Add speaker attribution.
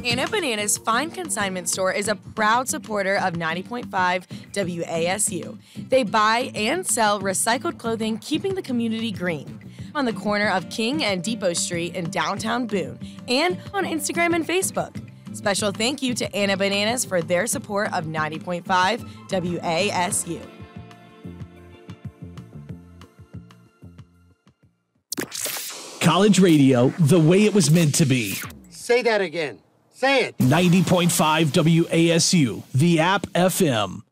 Speaker 1: Anna Bananas Fine Consignment Store is a proud supporter of 90.5 WASU. They buy and sell recycled clothing, keeping the community green. On the corner of King and Depot Street in downtown Boone, and on Instagram and Facebook. Special thank you to Anna Bananas for their support of 90.5 WASU.
Speaker 2: College radio, the way it was meant to be.
Speaker 3: Say that again. Say it.
Speaker 2: 90.5 WASU, the app FM.